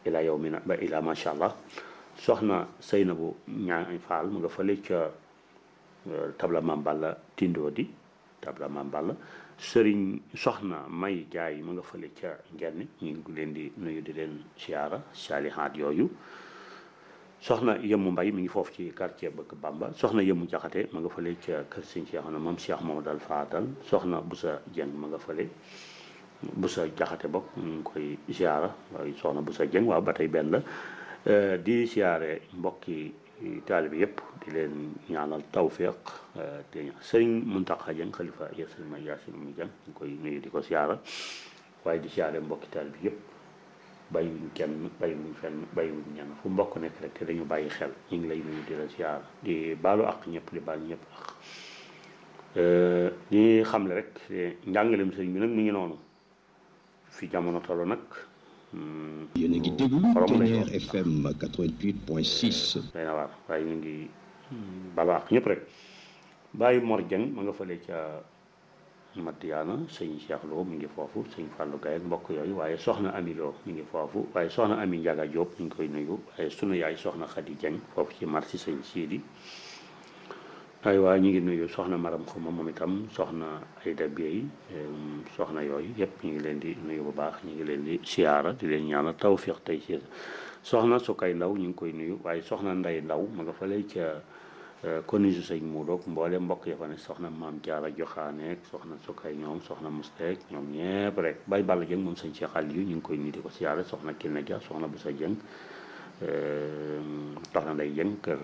ila yawmina ba ila macha allah soxna Seynabu ñaan Fall mu nga fële ca tabla Mam Balla Tindo di tabla Mam Balla sëriñ soxna May Jaay mu nga fële ca Ngenn ñu ngi leen di nuyu di leen siyaara saalihaat yooyu soxna Yëmmu Mbay mi ngi foofu ci quartier Bëgg Bamba soxna Yëmmu Jaxate ma nga fële ca kër sëñ Cheikh na moom Cheikh Mamadou Fadal soxna Busa Jeng ma nga fële Busa Jaxate bokk ñu ngi koy siyaara waaye soxna Busa Jeng waaw ba tey benn la di siyaare mbokki taalibe yëpp di leen ñaanal tawfiq te sëriñ Muntaxa Jeng xalifa Yaasin ma Yaasin mu Jeng ñu koy nuyu di ko siyaara waaye di siyaare mbokki taalibe yëpp bàyyiwuñ kenn bàyyiwuñ fenn bàyyiwuñ ñenn fu mbokk nekk rek te dañu bàyyi xel ñu ngi lay nuyu di la siyaara di baalu ak ñëpp di baal ñëpp ak di xamle rek njàngaleem sëriñ bi nag mi ngi noonu fi jamono tollu nag yéen a ngi déglu Tonnerre FM 88.6. day na waar waaye ñu ngi balaax ñëpp rek bàyyi Mor Dieng ma nga fële ca Madiana sëñ Cheikh Lo mi ngi foofu sëñ Fallou Gaye ak mbokk yooyu waaye soxna Ami Lo mi ngi foofu waaye soxna Ami Ndiaga Diop ñu ngi koy nuyu waaye sunu yaay soxna Khady Dieng foofu ci marché sëñ Sidi ay waa ñu ngi nuyu soxna Maram Xuma moom itam soxna Ayda Biey soxna yooyu yëpp ñu ngi leen di nuyu bu baax ñu ngi leen di siyaara di leen ñaanal tawfiq tey ci soxna Sukay Ndaw ñu ngi koy nuyu waaye soxna Nday Ndaw ma nga fële ca konise sëñ Muudoog mboole mbokk ya fa ne soxna Maam Jaara Joxaaneek soxna Sukay ñoom soxna Musteek ñoom ñëpp rek Baye Balla Dieng moom sëñ Cheikh Aliou ñu ngi koy nuyu di ko siyaara soxna Kiné Dia soxna Busa Dieng soxna Nday Dieng kër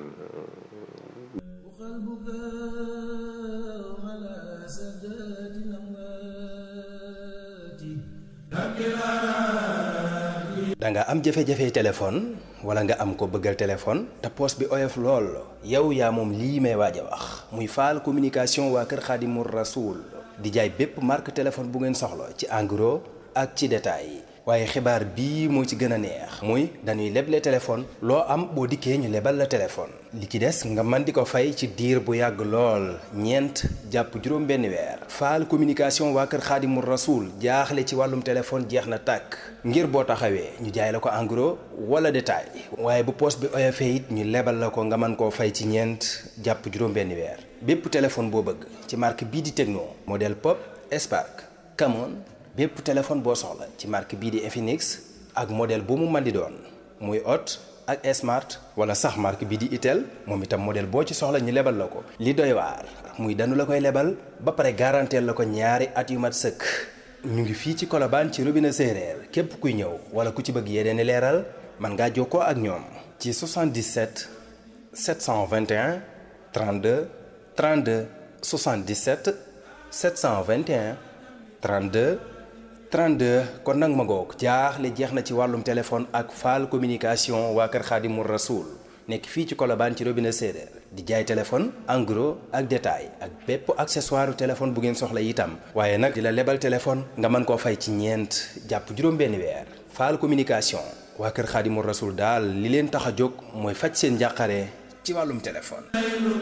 da nga am jafe-jafe téléphone wala nga am ko bëggal téléphone te poos bi oyof lool yow yaa moom lii may waaj a wax muy Fall communication waa kër Xaadimu Rasuul di jaay bépp marque téléphone bu ngeen soxla ci en gros ak ci détail waaye xibaar bii moo ci gën a neex muy dañuy leble téléphone loo am boo dikkee ñu lebal la téléphone li ci des nga mën di ko fay ci diir bu yàgg lool ñeent jàpp juróom benn weer Fall communication waa kër Xaadimu Rasuul jaaxle ci wàllum téléphone jeex na tàkk ngir boo taxawee ñu jaay la ko en gros wala détail waaye bu poos bi oyofee it ñu lebal la ko nga mën koo fay ci ñeent jàpp juróom benn weer bépp téléphone boo bëgg ci marque bii di Tecno modèle Pop Spark Camon bépp téléphone boo soxla ci marque bii di Infinix ak modèle bu mu mën di doon muy Hot ak Smart wala sax marque bii di Itel moom itam modèle boo ci soxla ñu lebal la ko. li doy waar muy danu la koy lebal ba pare garanteel la ko ñaari at yu mat sëkk ñu ngi fii ci Colobane ci robinet séeréer képp kuy ñëw wala ku ci bëgg yeneen i leeral mën ngaa jokkoo ak ñoom ci 77 721 32 32 77 721 32 32 kon nag ma ngoog jaaxle jeex na ci wàllum téléphone ak Fall communication waa kër Xaadimu Rasuul nekk fii ci Colobane ci robinet séeréer di jaay téléphone en gros ak détail ak bépp accessoire téléphone bu ngeen soxla itam waaye nag di la lebal téléphone nga mën koo fay ci ñeent jàpp juróom-benn weer Fall communication waa kër Xaadimu Rasuul daal li leen tax a jóg mooy faj seen njàqare ci wàllum téléphone